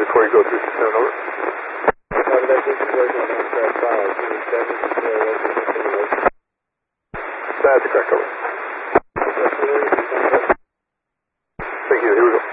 before you go through the turn over. That's correct, over. Thank you, here we go.